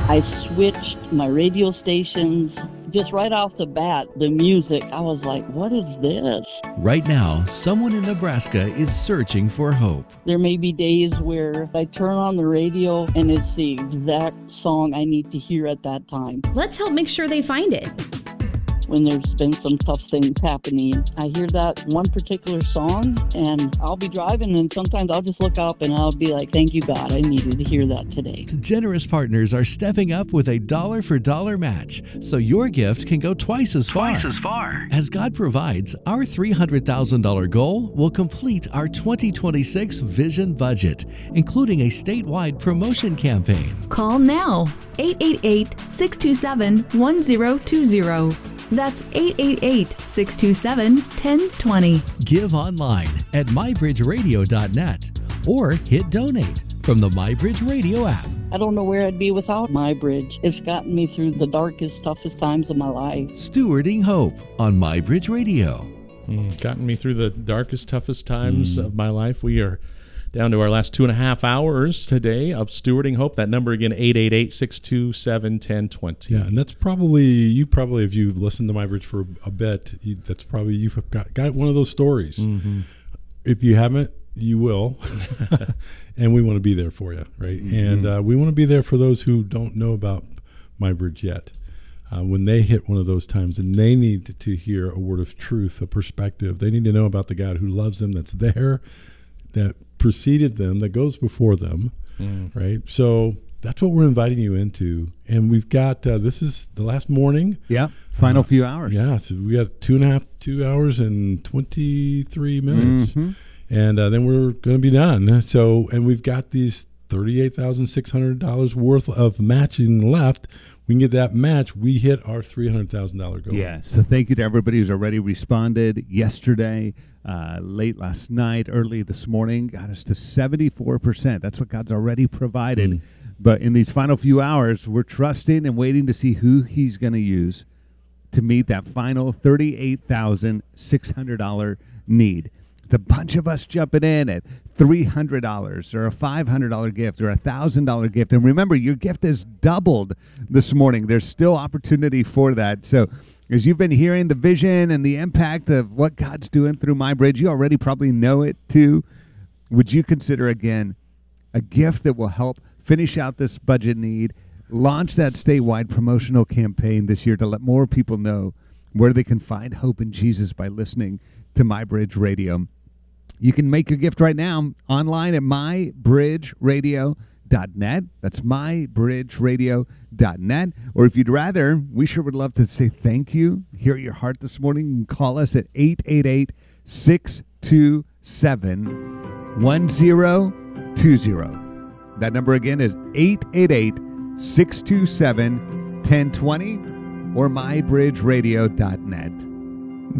I switched my radio stations just right off the bat. The music, I was like, what is this? Right now, someone in Nebraska is searching for hope. There may be days where I turn on the radio and it's the exact song I need to hear at that time. Let's help make sure they find it. When there's been some tough things happening, I hear that one particular song and I'll be driving and sometimes I'll just look up and I'll be like, thank you, God, I needed to hear that today. Generous partners are stepping up with a $1 match, so your gift can go twice as far. As God provides, our $300,000 goal will complete our 2026 vision budget, including a statewide promotion campaign. Call now, 888-627-1020. That's 888-627-1020. Give online at mybridgeradio.net or hit donate from the MyBridge Radio app. I don't know where I'd be without MyBridge. It's gotten me through the darkest, toughest times of my life. Stewarding Hope on MyBridge Radio. Gotten me through the darkest, toughest times of my life. We are down to our last 2.5 hours today of Stewarding Hope. That number again, 888-627-1020. Yeah, and that's probably, if you've listened to MyBridge for a bit, that's probably, you've got one of those stories. Mm-hmm. If you haven't, you will. And we want to be there for you, right? Mm-hmm. And we want to be there for those who don't know about MyBridge yet. When they hit one of those times and they need to hear a word of truth, a perspective, they need to know about the God who loves them, that's there, that preceded them, that goes before them, right? So that's what we're inviting you into. And we've got, this is the last morning. Yeah, final few hours. Yeah, so we got 2 hours and 23 minutes. Mm-hmm. And then we're going to be done. So, and we've got these $38,600 worth of matching left. We can get that match. We hit our $300,000 goal. Yeah, so thank you to everybody who's already responded yesterday, late last night, early this morning. Got us to 74%. That's what God's already provided. But in these final few hours, we're trusting and waiting to see who he's going to use to meet that final $38,600 need. It's a bunch of us jumping in at $300 or a $500 gift or a $1,000 gift. And remember, your gift is doubled this morning. There's still opportunity for that. So as you've been hearing the vision and the impact of what God's doing through MyBridge, you already probably know it too. Would you consider, again, a gift that will help finish out this budget need, launch that statewide promotional campaign this year to let more people know where they can find hope in Jesus by listening to MyBridge Radio? You can make your gift right now online at mybridgeradio.net. That's mybridgeradio.net. Or if you'd rather, we sure would love to say thank you, hear your heart this morning. You can call us at 888-627-1020. That number again is 888-627-1020 or mybridgeradio.net.